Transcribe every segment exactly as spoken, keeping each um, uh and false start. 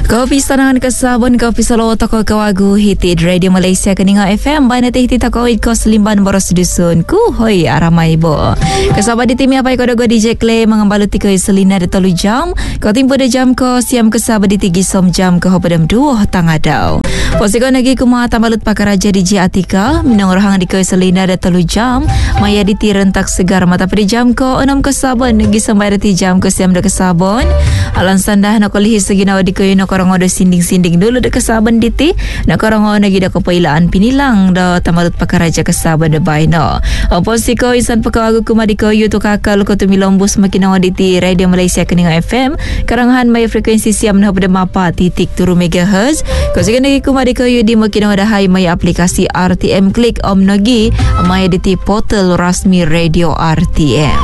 Kopi sanangan kesabon kopi solo toko kawagu hitit Radio Malaysia keninga F M bana teh hitit toko it kos limban boros dusun ku hoi aramai bo. Kesabad di timi apa ikodo go D J Clay mengambaluti ke selina de tolu jam. Kau timpo de jam ko siam kesabad di tigi som jam ke hopedam dua tangadau. Posiko nagi kuma tambalut pakaraja D J Atika minang rohang di ke selina de tolu jam. Maya di ti rentak segar mata pada jam ko enam kesabon nagi sampai di jam ko siam de kesabon. Alan sandah nak lihi seginawa di ke nak orang ada sinding-sinding dulu de kesaban diti nak orang ada gida kepailaan pinilang da tamalut pakaraja kesaban de baino posiko isan pekawagu kumadi ko yutu kakal ko tumilombus makin diti Radio Malaysia keninga F M karangan mai frekuensi siam na pada mapa titik turu megahertz ko sikan lagi kumadi ko yu di makin ada hai mai aplikasi R T M klik om nogi mai diti portal rasmi Radio R T M.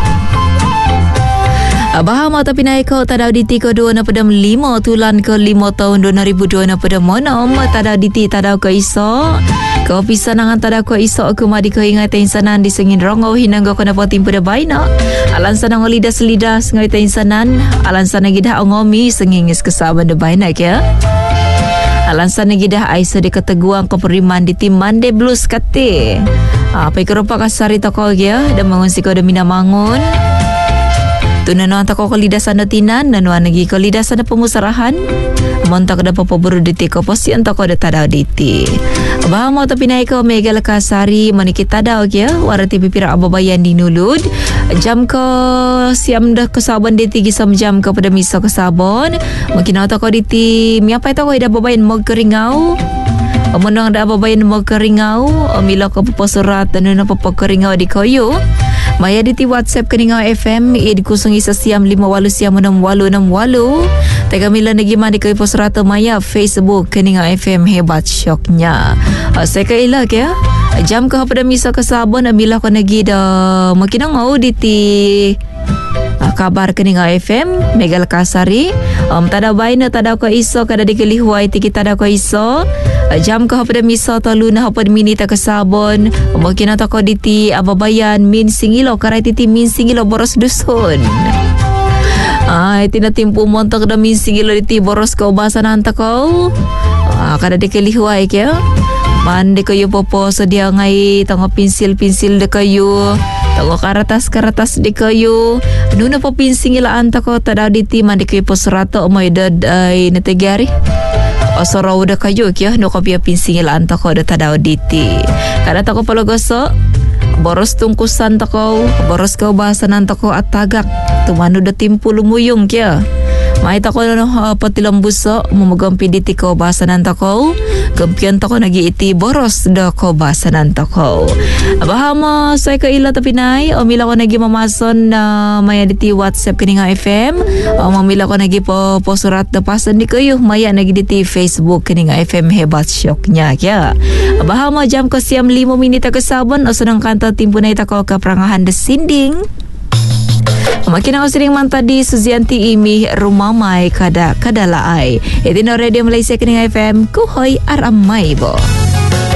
Bahama tapi naik kau tadau diti ko dua na pedam lima tulan ke lima tahun dua ribu dua na pedam monom tadau diti tadau ko iso kau pisanangan tadau ko iso aku madi ko ingat insanan di sengin rongo hinang ko na potim pada baina alan sanang lidas lidas ngai insanan alan sanang gidah ngomi sengingis kesaban de baina ke alan sanang gidah aiso de keteguang ko periman di tim Mande Blues kate apa ikeropa kasari toko ya dan mengunsi ko de mina mangun tunanuan tako kalidasan na tinan, nanuan nagi kalidasan na pemusarahan, montak da papaburu diti ko posian tako da tadaw diti. Baha mo tapi naik ko mega lakasari manikit tadaw kya, warati pipira ababayan dinulud, jam ko siam da kesabon diti gisam jam ko pada miso kesabon, mungkin tako diti, miapay tako ida babayan mo keringau, Omonong da ababayan mo keringau, omilo ko paposurat, nanunan papokeringau di koyo, Maya di ti WhatsApp keninga F M i dikusung isa siam lima walu siam enam walu enam walu. Tega mila nagi mandi ke pos rata Maya Facebook keninga F M hebat syoknya. Uh, saya ke ilak ya. Jam ke pada misa ke sabon amila ko nagi da makin ngau di ti uh, kabar keninga F M Megal Kasari. Um, tada baina tada ko iso kada dikeli huai tiki tada ko iso. Jam ke pada misa talu na hapad minita ke sabon mungkin atau ko diti ababayan min singilo karai titi min singilo boros dusun ay tina timpu montok da min singilo diti boros ko basan anta ko ah, kada dikelihuay kaya mandi kayo popo sedia ngai tango pinsil-pinsil de kayo tango karatas-karatas de kayo nuna po pinsingila anta ko tadaw diti mandi kayo po serato may dad ay nategari Osoro udah kayu kya no kopia pinsingil anta ko da tadaw diti. Kada tako palogoso boros tungkusan tako boros ka bahasan anta ko at tagak tumano da timpu lumuyong kya. Mai tako no uh, patilambuso mumugampi diti ko bahasan anta ko gampian tako nagi iti boros da ko bahasan anta ko. Bahama saya ka ila tapi nai omila ko nagi mamason na uh, maya diti WhatsApp keninga F M o mamila ko nagi po po surat da pasan di kayo maya nagi diti Facebook keninga F M hebat syoknya kya. Bahama jam ko siam lima minit ke sabon o senang kanta timpunay tako ka prangahan de sinding. Makin ako sering manta di Suzianti imi rumamay kada kadalaay. Ito na Radio Malaysia kening F M kuhoy aramay bo.